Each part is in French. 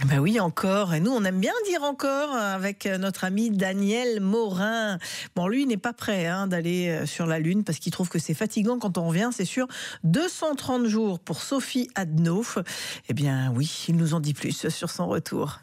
Ben oui, encore. Et nous, on aime bien dire encore avec notre ami Daniel Morin. Bon, lui, il n'est pas prêt d'aller sur la Lune parce qu'il trouve que c'est fatigant quand on revient, c'est sûr. 230 jours pour Sophie Adno. Eh bien, oui, il nous en dit plus sur son retour.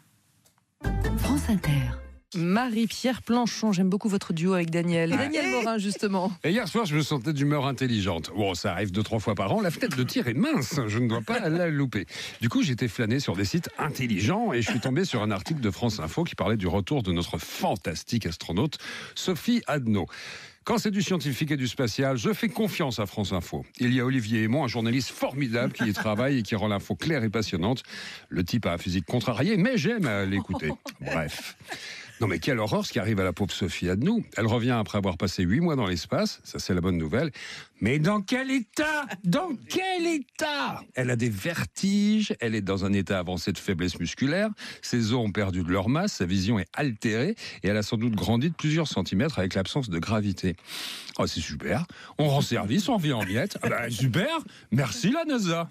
France Inter. Marie-Pierre Planchon, j'aime beaucoup votre duo avec Daniel. Daniel Morin, justement. Et hier soir, je me sentais d'humeur intelligente. Bon, ça arrive 2-3 fois par an. La fenêtre de tir est mince, je ne dois pas la louper. Du coup, j'étais flâné sur des sites intelligents et je suis tombé sur un article de France Info qui parlait du retour de notre fantastique astronaute, Sophie Adno. Quand c'est du scientifique et du spatial, je fais confiance à France Info. Il y a Olivier Aymon, un journaliste formidable qui y travaille et qui rend l'info claire et passionnante. Le type a un physique contrarié, mais j'aime l'écouter. Bref. Non mais quelle horreur ce qui arrive à la pauvre Sophie Adno. Elle revient après avoir passé 8 mois dans l'espace, ça c'est la bonne nouvelle. Mais dans quel état ? Dans quel état ? Elle a des vertiges, elle est dans un état avancé de faiblesse musculaire, ses os ont perdu de leur masse, sa vision est altérée et elle a sans doute grandi de plusieurs centimètres avec l'absence de gravité. Oh c'est super, on rend service, on revient en miettes. Ah bah, super, merci la NASA.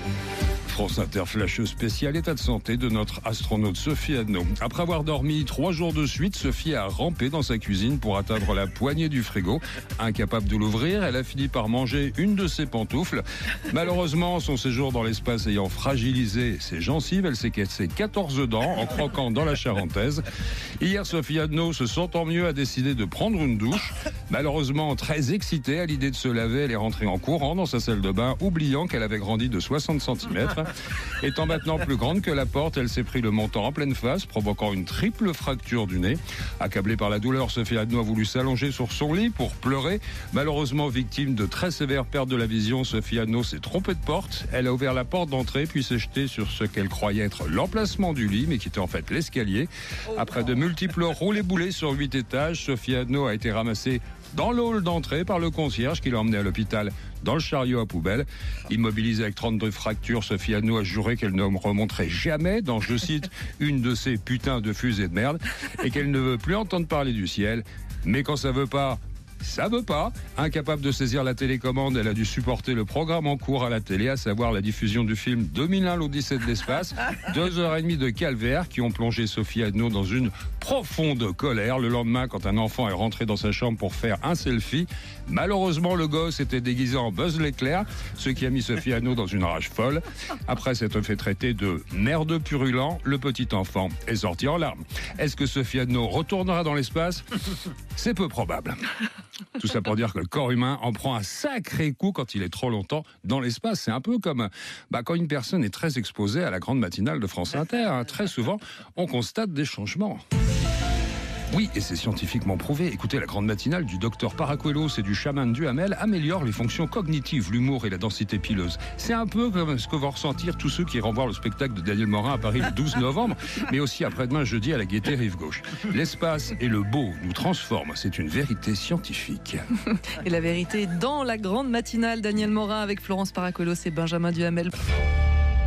France Inter Flash spécial état de santé de notre astronaute Sophie Adno. Après avoir dormi 3 jours de suite, Sophie a rampé dans sa cuisine pour atteindre la poignée du frigo. Incapable de l'ouvrir, elle a fini par manger une de ses pantoufles. Malheureusement, son séjour dans l'espace ayant fragilisé ses gencives, elle s'est cassé 14 dents en croquant dans la charentaise. Hier, Sophie Adno, se sentant mieux, a décidé de prendre une douche. Malheureusement, très excitée à l'idée de se laver, elle est rentrée en courant dans sa salle de bain, oubliant qu'elle avait grandi de 60 cm. Étant maintenant plus grande que la porte, elle s'est pris le menton en pleine face, provoquant une triple fracture du nez. Accablée par la douleur, Sophie Adno a voulu s'allonger sur son lit pour pleurer. Malheureusement, victime de très sévères pertes de la vision, Sophie Adno s'est trompée de porte. Elle a ouvert la porte d'entrée, puis s'est jetée sur ce qu'elle croyait être l'emplacement du lit, mais qui était en fait l'escalier. Après de multiples roulés-boulés sur 8 étages, Sophie Adno a été ramassée dans le hall d'entrée par le concierge qui l'a emmenée à l'hôpital dans le chariot à poubelle. Immobilisée avec 32 fractures, Sophie Adno a juré qu'elle ne remonterait jamais dans, je cite, une de ces putains de fusées de merde et qu'elle ne veut plus entendre parler du ciel. Mais quand ça veut pas, ça veut pas. Incapable de saisir la télécommande, elle a dû supporter le programme en cours à la télé, à savoir la diffusion du film 2001, l'Odyssée de l'espace. 2h30 de calvaire qui ont plongé Sophie Adno dans une profonde colère. Le lendemain, quand un enfant est rentré dans sa chambre pour faire un selfie, malheureusement, le gosse était déguisé en Buzz l'éclair, ce qui a mis Sophie Adno dans une rage folle. Après s'être fait traiter de merde purulent, le petit enfant est sorti en larmes. Est-ce que Sophie Adno retournera dans l'espace ? C'est peu probable. Tout ça pour dire que le corps humain en prend un sacré coup quand il est trop longtemps dans l'espace. C'est un peu comme quand une personne est très exposée à la grande matinale de France Inter. Très souvent, on constate des changements. Oui, et c'est scientifiquement prouvé. Écoutez, la grande matinale du docteur Paracuelos et du chaman Duhamel améliore les fonctions cognitives, l'humour et la densité pileuse. C'est un peu comme ce que vont ressentir tous ceux qui iront voir le spectacle de Daniel Morin à Paris le 12 novembre, mais aussi après-demain jeudi à la Gaîté Rive-Gauche. L'espace et le beau nous transforment. C'est une vérité scientifique. Et la vérité dans la grande matinale, Daniel Morin avec Florence Paracuelos et Benjamin Duhamel.